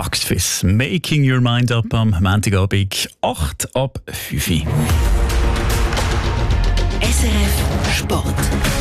Bucks Fizz. Making Your Mind Up am Montagabend 8 ab 5 Uhr. SRF Sport.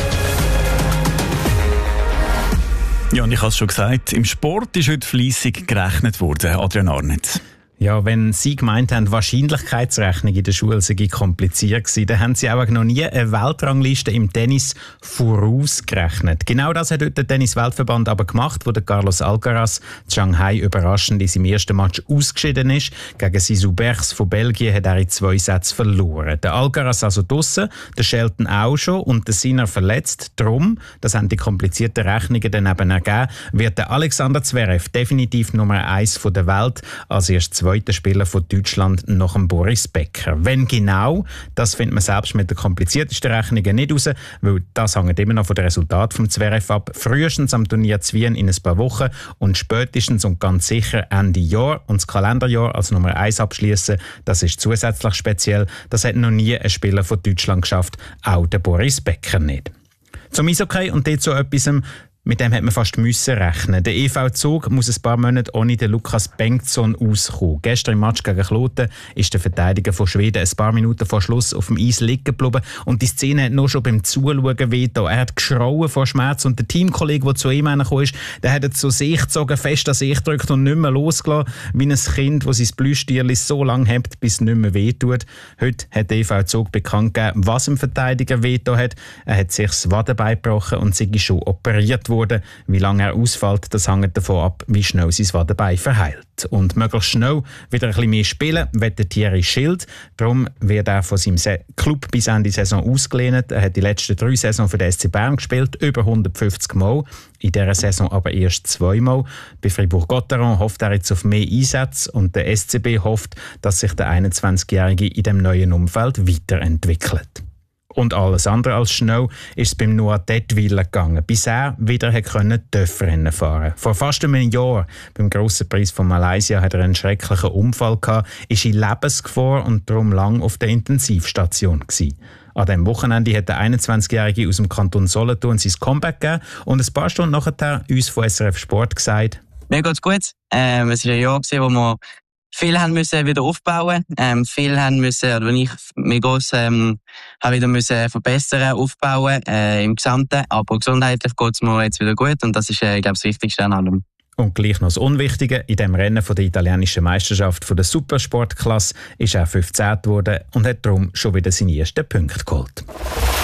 Ja, und ich habe es schon gesagt, im Sport ist heute fleissig gerechnet worden. Adrian Arnett. Ja, wenn Sie gemeint haben, Wahrscheinlichkeitsrechnung in der Schule sei kompliziert gewesen, dann haben Sie auch noch nie eine Weltrangliste im Tennis vorausgerechnet. Genau das hat heute der Tennis-Weltverband aber gemacht, wo der Carlos Alcaraz in Shanghai überraschend in seinem ersten Match ausgeschieden ist. Gegen Zizou Bergs von Belgien hat er in 2 Sätzen verloren. Der Alcaraz also draussen, der Shelton auch schon und der Sinner verletzt. Darum, das haben die komplizierten Rechnungen dann eben ergeben, wird der Alexander Zverev definitiv Nummer 1 der Welt als erst zweiter Spieler von Deutschland nach dem Boris Becker. Wenn genau, das findet man selbst mit den kompliziertesten Rechnungen nicht raus, weil das hängt immer noch von dem Resultat vom Zverev ab. Frühestens am Turnier zu Wien in ein paar Wochen und spätestens und ganz sicher Ende Jahr und das Kalenderjahr als Nummer 1 abschließen. Das ist zusätzlich speziell. Das hat noch nie ein Spieler von Deutschland geschafft, auch der Boris Becker nicht. Zum Eishockey und dort so etwas, mit dem hat man fast müssen rechnen. Der EV Zug muss ein paar Monate ohne den Lukas Bengtsson auskommen. Gestern im Match gegen Kloten ist der Verteidiger von Schweden ein paar Minuten vor Schluss auf dem Eis liegen geblieben und die Szene hat nur schon beim Zuschauen wehgetan. Er hat geschrauen vor Schmerz und der Teamkollege, der zu ihm gekommen ist, der hat zu sich gezogen, fest an sich gedrückt und nicht mehr losgelassen, wie ein Kind, das sein Plüschtierchen so lange hebt, bis es nicht mehr wehtut. Heute hat der EV Zug bekannt gegeben, was dem Verteidiger wehgetan hat. Er hat sich das Wadenbein gebrochen und sei schon operiert worden. Wie lange er ausfällt, das hängt davon ab, wie schnell sein Wadenbein verheilt. Und möglichst schnell wieder ein bisschen mehr spielen, will der Thierry Schild. Darum wird er von seinem Club bis Ende der Saison ausgelehnt. Er hat die letzten 3 Saisons für den SC Bern gespielt, über 150 Mal. In dieser Saison aber erst 2 Mal. Bei Fribourg-Gotteron hofft er jetzt auf mehr Einsätze und der SCB hofft, dass sich der 21-Jährige in dem neuen Umfeld weiterentwickelt. Und alles andere als schnell ist es beim Noah Detwiller gegangen, bis er wieder Töpfrennen fahren. Vor fast einem Jahr, beim Grossen Preis von Malaysia, hat er einen schrecklichen Unfall gehabt, ist in Lebensgefahr und darum lang auf der Intensivstation gewesen. An diesem Wochenende hat der 21-Jährige aus dem Kanton Solothurn sein Comeback gegeben und ein paar Stunden nachher uns von SRF Sport gesagt: Mir geht's gut. Es war ein Jahr, wo wir viel haben müssen wieder aufbauen, viel haben müssen, oder wenn ich mir gross habe wieder müssen verbessern, aufbauen im Gesamten, aber gesundheitlich geht's mir jetzt wieder gut und das ist, glaube ich, das Wichtigste an allem. Und gleich noch das Unwichtige: In dem Rennen von der italienischen Meisterschaft von der Supersportklasse ist er 15. geworden und hat darum schon wieder seine ersten Punkte geholt.